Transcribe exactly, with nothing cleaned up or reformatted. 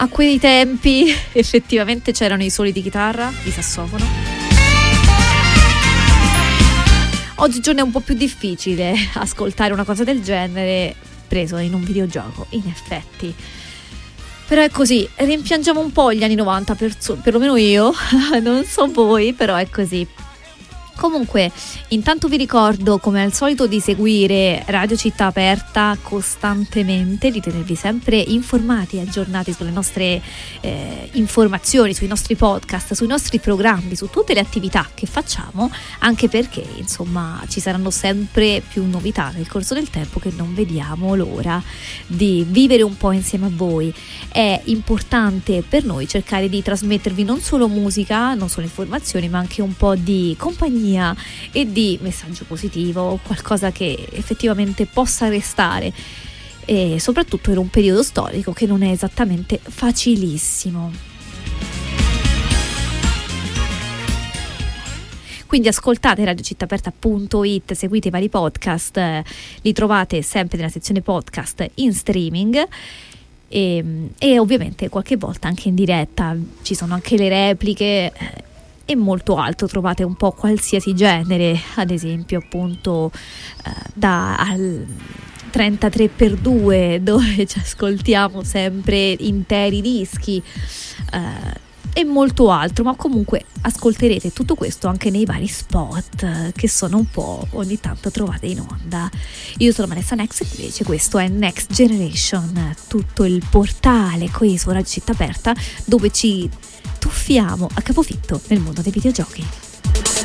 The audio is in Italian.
a quei tempi effettivamente c'erano i soli di chitarra, di sassofono. Oggigiorno è un po' più difficile ascoltare una cosa del genere preso in un videogioco, in effetti. Però è così, rimpiangiamo un po' gli anni novanta, per, perlomeno io, non so voi, però è così. Comunque, intanto vi ricordo come al solito di seguire Radio Città Aperta costantemente, di tenervi sempre informati e aggiornati sulle nostre eh, informazioni, sui nostri podcast, sui nostri programmi, su tutte le attività che facciamo, anche perché insomma ci saranno sempre più novità nel corso del tempo che non vediamo l'ora di vivere un po' insieme a voi. È importante per noi cercare di trasmettervi non solo musica, non solo informazioni, ma anche un po' di compagnia e di messaggio positivo, qualcosa che effettivamente possa restare, e soprattutto in un periodo storico che non è esattamente facilissimo. Quindi ascoltate radio città aperta punto it, seguite i vari podcast, eh, li trovate sempre nella sezione podcast in streaming. E, e ovviamente qualche volta anche in diretta, ci sono anche le repliche eh, e molto altro, trovate un po' qualsiasi genere, ad esempio appunto eh, da al trentatré per due dove ci ascoltiamo sempre interi dischi eh, e molto altro, ma comunque ascolterete tutto questo anche nei vari spot che sono un po' ogni tanto trovate in onda. Io sono Vanessa Next, invece questo è Next Generation, tutto il portale qui su Radio Città Aperta dove ci tuffiamo a capofitto nel mondo dei videogiochi.